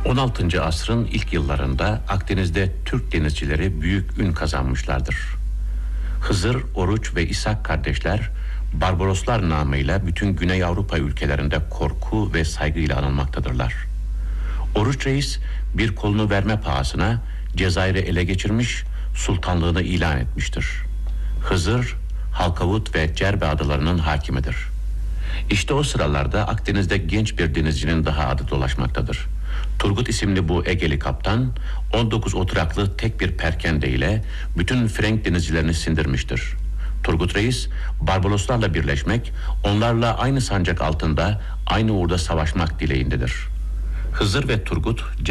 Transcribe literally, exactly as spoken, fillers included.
on altıncı asrın ilk yıllarında Akdeniz'de Türk denizcileri büyük ün kazanmışlardır. Hızır, Oruç ve İshak kardeşler Barbaroslar namıyla bütün Güney Avrupa ülkelerinde korku ve saygıyla anılmaktadırlar. Oruç Reis bir kolunu verme pahasına Cezayir'i ele geçirmiş, sultanlığını ilan etmiştir. Hızır, Halkavut ve Cerbe adalarının hakimidir. İşte o sıralarda Akdeniz'de genç bir denizcinin daha adı dolaşmaktadır. Turgut isimli bu Egeli kaptan on dokuz oturaklı tek bir perkende ile bütün Frenk denizcilerini sindirmiştir. Turgut Reis Barbaroslarla birleşmek, onlarla aynı sancak altında aynı uğurda savaşmak dileğindedir. Hızır ve Turgut